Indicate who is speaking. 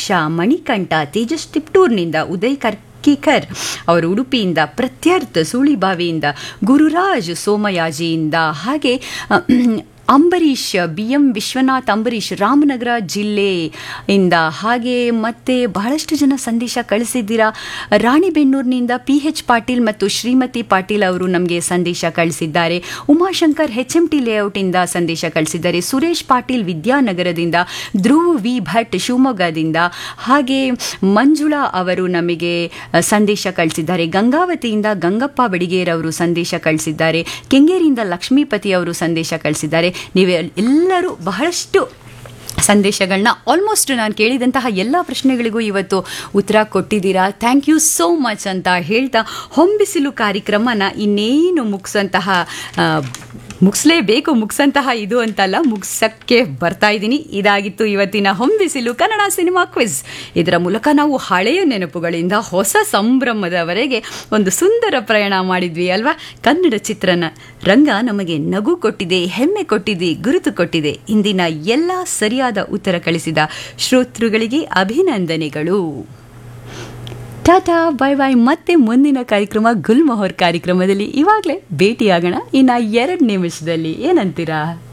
Speaker 1: ದೀಕ್ಷಾ, ಮಣಿಕಂಠ, ತೇಜಸ್ ತಿಪ್ಟೂರ್ನಿಂದ, ಉದಯ್ ಕೀಕರ್ ಅವರು ಉಡುಪಿಯಿಂದ, ಪ್ರತ್ಯರ್ಥ ಸೂಳಿಬಾವಿಯಿಂದ, ಗುರುರಾಜ್ ಸೋಮಯಾಜಿಯಿಂದ, ಹಾಗೆ ಅಂಬರೀಷ್ BM ವಿಶ್ವನಾಥ್ ಅಂಬರೀಷ್ ರಾಮನಗರ ಜಿಲ್ಲೆಯಿಂದ, ಹಾಗೆ ಮತ್ತೆ ಬಹಳಷ್ಟು ಜನ ಸಂದೇಶ ಕಳಿಸಿದ್ದೀರಾ. ರಾಣಿಬೆನ್ನೂರಿನಿಂದ PH ಪಾಟೀಲ್ ಮತ್ತು ಶ್ರೀಮತಿ ಪಾಟೀಲ್ ಅವರು ನಮಗೆ ಸಂದೇಶ ಕಳಿಸಿದ್ದಾರೆ. ಉಮಾಶಂಕರ್ HMT ಲೇಔಟಿಂದ ಸಂದೇಶ ಕಳಿಸಿದ್ದಾರೆ. ಸುರೇಶ್ ಪಾಟೀಲ್ ವಿದ್ಯಾನಗರದಿಂದ, ಧ್ರುವ್ V ಭಟ್ ಶಿವಮೊಗ್ಗದಿಂದ, ಹಾಗೆ ಮಂಜುಳಾ ಅವರು ನಮಗೆ ಸಂದೇಶ ಕಳಿಸಿದ್ದಾರೆ. ಗಂಗಾವತಿಯಿಂದ ಗಂಗಪ್ಪ ಬಡಿಗೇರ್ ಅವರು ಸಂದೇಶ ಕಳಿಸಿದ್ದಾರೆ. ಕೆಂಗೇರಿಯಿಂದ ಲಕ್ಷ್ಮೀಪತಿ ಅವರು ಸಂದೇಶ ಕಳಿಸಿದ್ದಾರೆ. ನೀವು ಎಲ್ಲರೂ ಬಹಳಷ್ಟು ಸಂದೇಶಗಳನ್ನ ಆಲ್ಮೋಸ್ಟ್ ನಾನು ಕೇಳಿದಂತಹ ಎಲ್ಲ ಪ್ರಶ್ನೆಗಳಿಗೂ ಇವತ್ತು ಉತ್ತರ ಕೊಟ್ಟಿದ್ದೀರಾ. ಥ್ಯಾಂಕ್ ಯು ಸೋ ಮಚ್ ಅಂತ ಹೇಳ್ತಾ, ಹೊಂಬಿಸಿಲು ಕಾರ್ಯಕ್ರಮನ ಇನ್ನೇನು ಮುಗಿಸಂತಹ ಇದು ಅಂತಲ್ಲ, ಮುಗಿಸಕ್ಕೆ ಬರ್ತಾ ಇದ್ದೀನಿ. ಇದಾಗಿತ್ತು ಇವತ್ತಿನ ಹೊಂಬಿಸಿಲು ಕನ್ನಡ ಸಿನಿಮಾ ಕ್ವಿಜ್. ಇದರ ಮೂಲಕ ನಾವು ಹಳೆಯ ನೆನಪುಗಳಿಂದ ಹೊಸ ಸಂಭ್ರಮದವರೆಗೆ ಒಂದು ಸುಂದರ ಪ್ರಯಾಣ ಮಾಡಿದ್ವಿ ಅಲ್ವಾ. ಕನ್ನಡ ರಂಗ ನಮಗೆ ನಗು ಕೊಟ್ಟಿದೆ, ಹೆಮ್ಮೆ ಕೊಟ್ಟಿದೆ, ಗುರುತು ಕೊಟ್ಟಿದೆ. ಇಂದಿನ ಎಲ್ಲ ಸರಿಯಾದ ಉತ್ತರ ಕಳಿಸಿದ ಶ್ರೋತೃಗಳಿಗೆ ಅಭಿನಂದನೆಗಳು. Tata, bye bye. ಮತ್ತೆ ಮುಂದಿನ ಕಾರ್ಯಕ್ರಮ ಗುಲ್ಮೊಹರ್ ಕಾರ್ಯಕ್ರಮದಲ್ಲಿ ಇವಾಗಲೇ ಭೇಟಿಯಾಗೋಣ, ಇನ್ನು 2 ನಿಮಿಷದಲ್ಲಿ. ಏನಂತೀರಾ?